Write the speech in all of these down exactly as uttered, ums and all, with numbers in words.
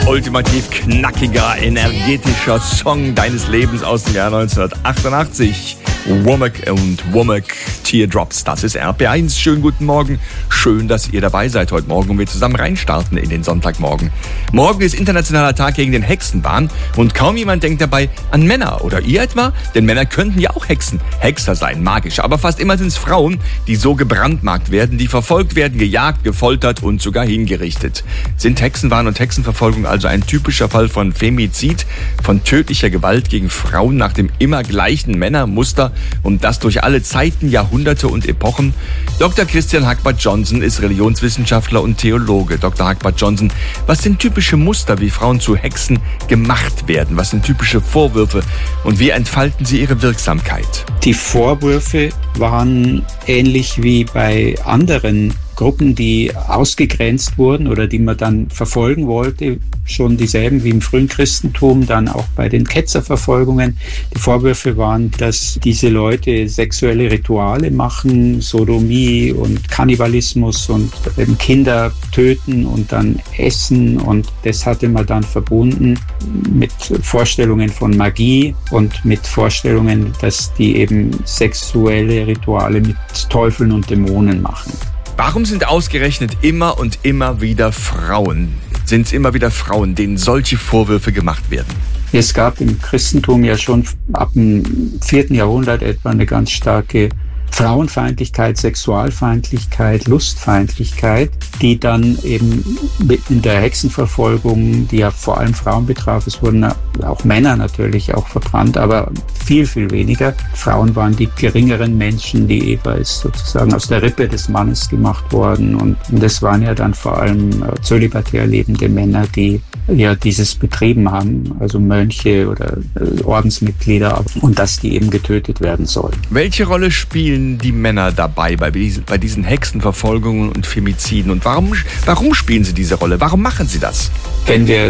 ultimativ knackiger, energetischer Song deines Lebens aus dem Jahr neunzehnhundertachtundachtzig. Womack und Womack, Teardrops, das ist R P eins. Schönen guten Morgen, schön, dass ihr dabei seid heute Morgen und wir zusammen reinstarten in den Sonntagmorgen. Morgen ist internationaler Tag gegen den Hexenwahn und kaum jemand denkt dabei an Männer. Oder ihr etwa? Denn Männer könnten ja auch Hexen, Hexer sein, magisch. Aber fast immer sind es Frauen, die so gebrandmarkt werden, die verfolgt werden, gejagt, gefoltert und sogar hingerichtet. Sind Hexenwahn und Hexenverfolgung also ein typischer Fall von Femizid, von tödlicher Gewalt gegen Frauen nach dem immer gleichen Männermuster? Und das durch alle Zeiten, Jahrhunderte und Epochen? Doktor Christian Hackbart-Johnson ist Religionswissenschaftler und Theologe. Doktor Hackbart-Johnson, was sind typische Muster, wie Frauen zu Hexen gemacht werden? Was sind typische Vorwürfe und wie entfalten sie ihre Wirksamkeit? Die Vorwürfe waren ähnlich wie bei anderen Gruppen, die ausgegrenzt wurden oder die man dann verfolgen wollte, schon dieselben wie im frühen Christentum, dann auch bei den Ketzerverfolgungen. Die Vorwürfe waren, dass diese Leute sexuelle Rituale machen, Sodomie und Kannibalismus und eben Kinder töten und dann essen, und das hatte man dann verbunden mit Vorstellungen von Magie und mit Vorstellungen, dass die eben sexuelle Rituale mit Teufeln und Dämonen machen. Warum sind ausgerechnet immer und immer wieder Frauen, sind es immer wieder Frauen, denen solche Vorwürfe gemacht werden? Es gab im Christentum ja schon ab dem vierten Jahrhundert etwa eine ganz starke Frauenfeindlichkeit, Sexualfeindlichkeit, Lustfeindlichkeit, die dann eben in der Hexenverfolgung, die ja vor allem Frauen betraf, es wurden auch Männer natürlich auch verbrannt, aber viel, viel weniger. Frauen waren die geringeren Menschen, die Eva ist sozusagen aus der Rippe des Mannes gemacht worden, und das waren ja dann vor allem zölibatär lebende Männer, die ja dieses betrieben haben, also Mönche oder Ordensmitglieder, und dass die eben getötet werden sollen. Welche Rolle spielen die Männer dabei bei diesen, bei diesen Hexenverfolgungen und Femiziden, und warum, warum spielen sie diese Rolle? Warum machen sie das? Wenn wir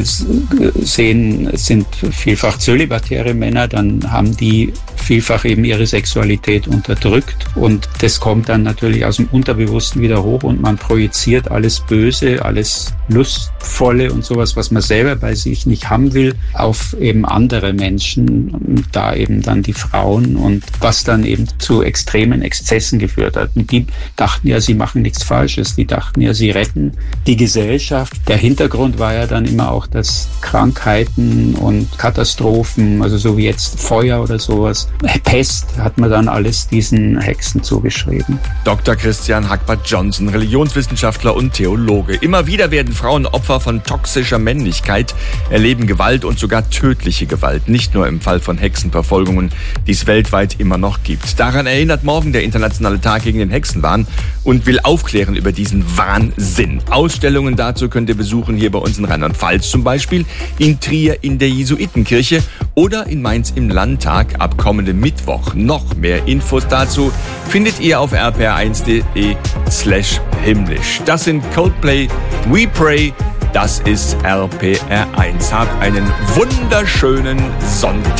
sehen, es sind vielfach zölibatäre Männer, dann haben die vielfach eben ihre Sexualität unterdrückt, und das kommt dann natürlich aus dem Unterbewussten wieder hoch und man projiziert alles Böse, alles Lustvolle und sowas, was man selber bei sich nicht haben will, auf eben andere Menschen, da eben dann die Frauen, und was dann eben zu extremen Exzessen geführt hat. Und die dachten ja, sie machen nichts Falsches, die dachten ja, sie retten die Gesellschaft. Der Hintergrund war ja dann immer auch, dass Krankheiten und Katastrophen, also so wie jetzt Feuer oder sowas, Pest, hat man dann alles diesen Hexen zugeschrieben. Doktor Christian Hackbart-Johnson, Religionswissenschaftler und Theologe. Immer wieder werden Frauen Opfer von toxischer Männlichkeit, erleben Gewalt und sogar tödliche Gewalt. Nicht nur im Fall von Hexenverfolgungen, die es weltweit immer noch gibt. Daran erinnert morgen der internationale Tag gegen den Hexenwahn und will aufklären über diesen Wahnsinn. Ausstellungen dazu könnt ihr besuchen hier bei uns in Rheinland-Pfalz, zum Beispiel in Trier in der Jesuitenkirche oder in Mainz im Landtag ab kommendem Mittwoch. Noch mehr Infos dazu findet ihr auf r p r eins punkt d e slash himmlisch. Das sind Coldplay, We Pray, das ist R P R eins. Habt einen wunderschönen Sonntag.